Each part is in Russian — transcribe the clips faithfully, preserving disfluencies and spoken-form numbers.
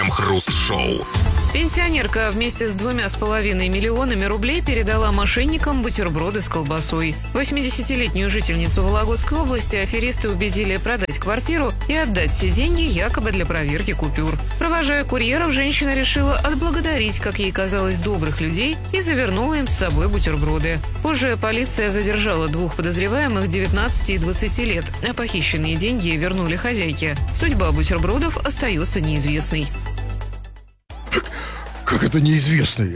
Крем-хруст-шоу. Пенсионерка вместе с двумя с половиной миллионами рублей передала мошенникам бутерброды с колбасой. восьмидесятилетнюю жительницу Вологодской области аферисты убедили продать квартиру и отдать все деньги якобы для проверки купюр. Провожая курьеров, женщина решила отблагодарить, как ей казалось, добрых людей и завернула им с собой бутерброды. Позже полиция задержала двух подозреваемых девятнадцати и двадцати лет, а похищенные деньги вернули хозяйке. Судьба бутербродов остается неизвестной. Как это неизвестный?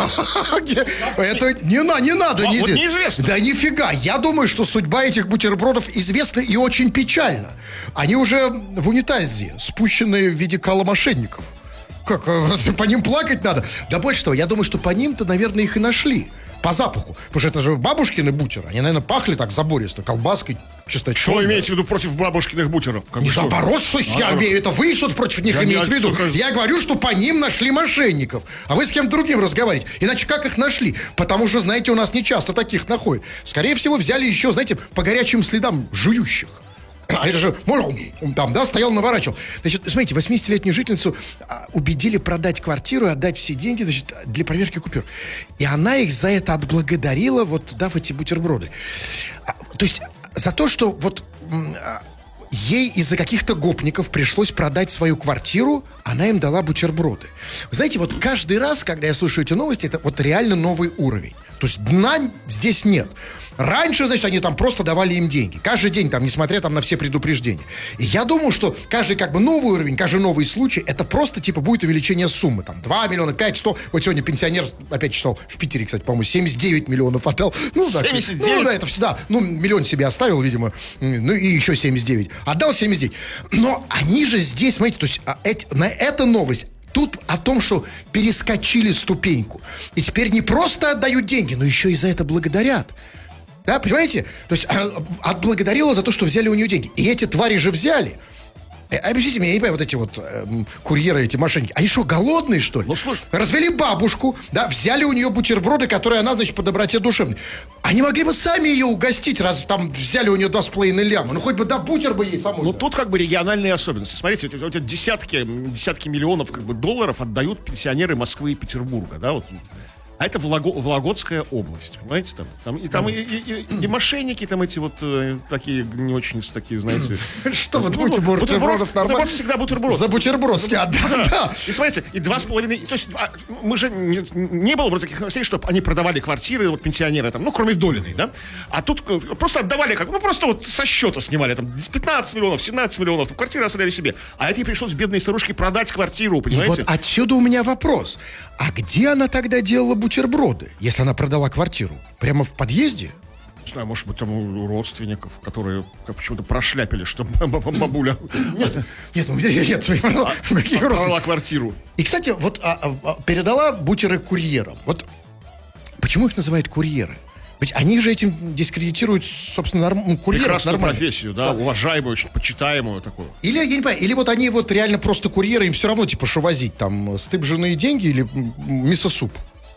Это не, на, не надо. А, неизвестно. вот неизвестно. Да нифига. Я думаю, что судьба этих бутербродов известна и очень печальна. Они уже в унитазе, спущенные в виде каломошенников. Как, по ним плакать надо? Да больше того, я думаю, что по ним-то, наверное, их и нашли. По запаху. Потому что это же бабушкины бутеры. Они, наверное, пахли так забористо, колбаской, чисто. Что вы имеете в виду против бабушкиных бутеров? Как Не что? наоборот, что А, я имею. Это вы что-то против них я имеете в не- виду. только- Я говорю, что по ним нашли мошенников. А вы с кем другим разговариваете. Иначе как их нашли? Потому что, знаете, у нас не часто таких находят. Скорее всего, взяли еще, знаете, по горячим следам жующих. А это же, может, он там, да, стоял, наворачивал. Значит, смотрите, восьмидесятилетнюю жительницу а, убедили продать квартиру и отдать все деньги, значит, для проверки купюр. И она их за это отблагодарила, вот дав эти бутерброды. А, то есть за то, что вот м, а, ей из-за каких-то гопников пришлось продать свою квартиру, она им дала бутерброды. Вы знаете, вот каждый раз, когда я слышу эти новости, это вот реально новый уровень. То есть дна здесь нет. Раньше, значит, они там просто давали им деньги. Каждый день, там, несмотря там на все предупреждения. И я думаю, что каждый как бы новый уровень, каждый новый случай, это просто типа будет увеличение суммы. Там два миллиона, пять, сто. Вот сегодня пенсионер, опять читал, в Питере, кстати, по-моему, семьдесят девять миллионов отдал. Ну, да, семьдесят девять? ну, да, это всегда. Ну, миллион себе оставил, видимо. Ну, и еще семьдесят девять. Отдал семьдесят девять. Но они же здесь, смотрите, то есть а, эти, на эта новость. Тут о том, что перескочили ступеньку. И теперь не просто отдают деньги, но еще и за это благодарят. Да, понимаете? То есть а, отблагодарила за то, что взяли у нее деньги. И эти твари же взяли. Э, Объясните мне, я не понимаю, вот эти вот э, курьеры, эти мошенники. Они что, голодные, что ли? Ну, слушай. Развели бабушку, да, взяли у нее бутерброды, которые она, значит, по доброте душевной. Они могли бы сами ее угостить, раз там взяли у нее два с половиной ляма. Ну, хоть бы, да, бутер бы ей самой. Ну, дали. тут как бы региональные особенности. Смотрите, вот эти, вот эти десятки, десятки миллионов как бы долларов отдают пенсионеры Москвы и Петербурга, да, вот. А это Волого- Вологодская область, понимаете, там, там и там и, и- и- и мошенники там эти вот э, такие не очень такие, знаете. Что вы Ну, думаете, бутерброд- бутербродов нормально? бутерброд всегда бутерброд. За бутербродский, а, да, да. И смотрите, и два с половиной, то есть а, мы же не, не было вроде таких новостей, чтобы они продавали квартиры, вот пенсионеры там, ну кроме Долиной, да, а тут э, просто отдавали как, ну просто вот со счета снимали там пятнадцать миллионов, семнадцать миллионов, там, квартиры оставляли себе, а этой пришлось бедной старушке продать квартиру, И понимаете? вот отсюда у меня вопрос. А где она тогда делала бутерброды, если она продала квартиру? Прямо в подъезде? Не знаю, может быть, там у родственников, которые как почему-то прошляпили, что бабуля Нет, нет, ну, нет, нет, какие родственники? продала квартиру. И, кстати, вот а, а, передала бутеры курьерам. Вот почему их называют курьеры? Ведь они же этим дискредитируют, собственно, норм, ну, курьеров Прекрасную нормально. профессию, да, уважаемую, очень почитаемую такую. Или, я не понимаю, или вот они вот реально просто курьеры, им все равно, типа, что возить, там, стыбженные деньги или м, мисо-суп?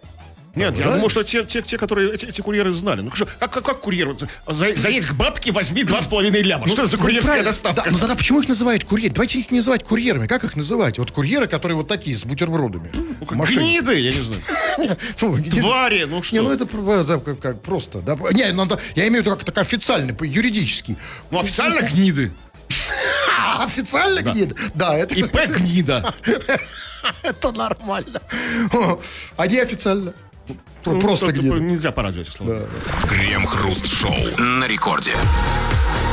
Нет, я Да? думаю, что те, те, те которые эти, эти курьеры знали. Ну что, как, как, как курьер? Вот, за- заедь к бабке, возьми два с половиной ляма. Что это за курьерская правильно. доставка? Да, ну тогда почему их называют курьерами? Давайте их не называть курьерами. Как их называть? Вот курьеры, которые вот такие, с бутербродами. Ну, как Мошенники. гниды, я не знаю. Ну, не- Твари, ну что? Не, ну это про- это как, как просто. Да. Не, надо, я имею в виду как так официально, по- юридически. Ну, официально гниды. А, официально гнида? Да, это, ИП гнида. это нормально. О, а не официально. Ну, Просто это гнида. Нельзя по радио эти слова. Крем-хруст-шоу на рекорде.